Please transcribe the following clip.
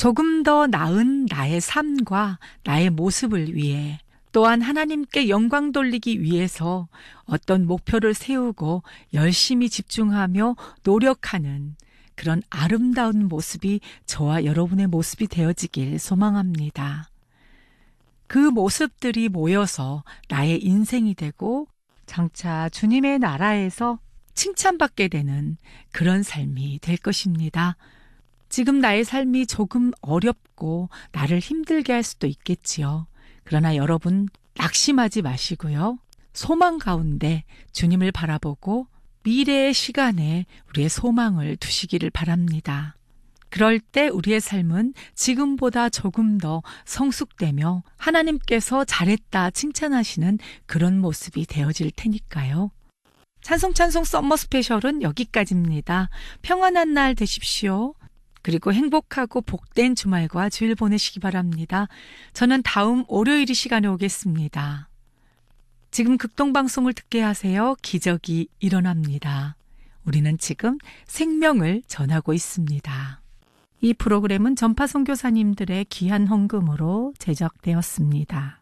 조금 더 나은 나의 삶과 나의 모습을 위해 또한 하나님께 영광 돌리기 위해서 어떤 목표를 세우고 열심히 집중하며 노력하는 그런 아름다운 모습이 저와 여러분의 모습이 되어지길 소망합니다. 그 모습들이 모여서 나의 인생이 되고 장차 주님의 나라에서 칭찬받게 되는 그런 삶이 될 것입니다. 지금 나의 삶이 조금 어렵고 나를 힘들게 할 수도 있겠지요. 그러나 여러분 낙심하지 마시고요. 소망 가운데 주님을 바라보고 미래의 시간에 우리의 소망을 두시기를 바랍니다. 그럴 때 우리의 삶은 지금보다 조금 더 성숙되며 하나님께서 잘했다 칭찬하시는 그런 모습이 되어질 테니까요. 찬송 썸머 스페셜은 여기까지입니다. 평안한 날 되십시오. 그리고 행복하고 복된 주말과 주일 보내시기 바랍니다. 저는 다음 월요일 이 시간에 오겠습니다. 지금 극동방송을 듣게 하세요. 기적이 일어납니다. 우리는 지금 생명을 전하고 있습니다. 이 프로그램은 전파 선교사님들의 귀한 헌금으로 제작되었습니다.